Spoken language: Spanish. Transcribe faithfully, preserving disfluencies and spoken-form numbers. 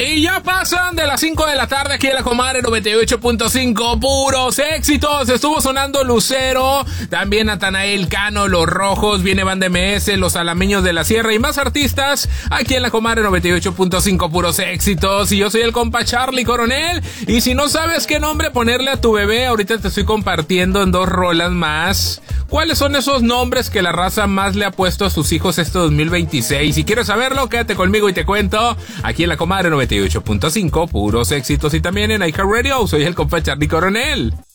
Y ya pasan de las cinco de la tarde aquí en la Comadre noventa y ocho punto cinco, puros éxitos. Estuvo sonando Lucero, también Natanael Cano, Los Rojos, viene Banda M S, Los Alameños de la Sierra y más artistas aquí en la Comadre noventa y ocho punto cinco, puros éxitos. Y yo soy el compa Charlie Coronel. Y si no sabes qué nombre ponerle a tu bebé, ahorita te estoy compartiendo en dos rolas más cuáles son esos nombres que la raza más le ha puesto a sus hijos este dos mil veintiséis. Si quieres saberlo, quédate conmigo y te cuento aquí en la Comadre noventa y ocho punto cinco, puros éxitos, y también en iHeartRadio. Soy el compa Charlie Coronel.